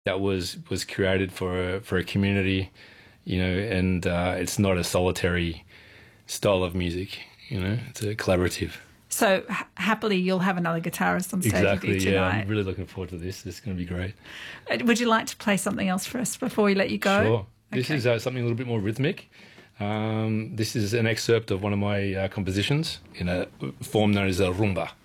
that was created for a community, and it's not a solitary style of music. It's a collaborative. So happily, you'll have another guitarist on stage Exactly. with you tonight. Yeah, I'm really looking forward to this. It's going to be great. Would you like to play something else for us before we let you go? Sure. This is something a little bit more rhythmic. This is an excerpt of one of my compositions in a form known as a rumba.